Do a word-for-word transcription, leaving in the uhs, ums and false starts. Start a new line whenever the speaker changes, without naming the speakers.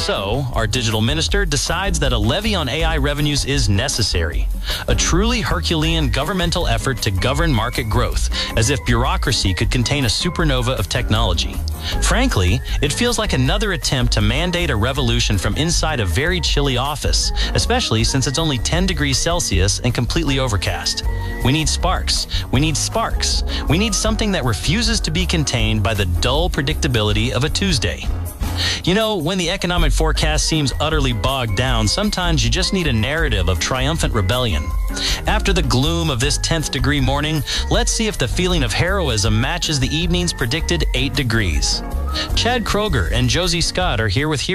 So, our digital minister decides that a levy on A I revenues is necessary. A truly Herculean governmental effort to govern market growth, as if bureaucracy could contain a supernova of technology. Frankly, it feels like another attempt to mandate a revolution from inside a very chilly office, especially since it's only ten degrees Celsius and completely overcast. We need sparks. We need sparks. We need something that refuses to be contained by the dull predictability of a Tuesday. You know, when the economic forecast seems utterly bogged down, sometimes you just need a narrative of triumphant rebellion. After the gloom of this tenth degree morning, let's see if the feeling of heroism matches the evening's predicted eight degrees. Chad Kroger and Josie Scott are here with